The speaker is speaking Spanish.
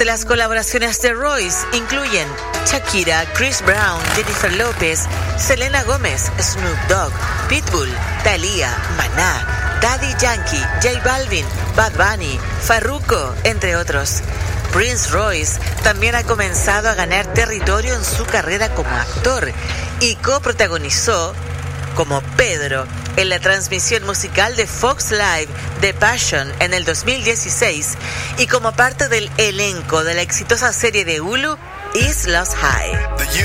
las colaboraciones de Royce incluyen Shakira, Chris Brown, Jennifer López, Selena Gómez, Snoop Dogg, Pitbull, Thalía, Maná, Daddy Yankee, J Balvin, Bad Bunny, Farruko, entre otros. Prince Royce también ha comenzado a ganar territorio en su carrera como actor y coprotagonizó como Pedro en la transmisión musical de Fox Live The Passion en el 2016 y como parte del elenco de la exitosa serie de Hulu Is Lost High.